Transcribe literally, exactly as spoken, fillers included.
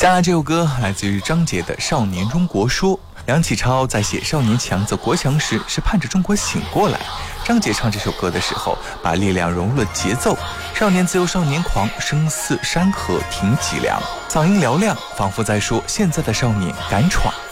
接下来这首歌来自于张杰的《少年中国说》。梁启超在写少年强则国强时是盼着中国醒过来，张杰唱这首歌的时候把力量融入了节奏，少年自由少年狂，声似山河挺脊梁，嗓音嘹亮，仿佛在说现在的少年敢闯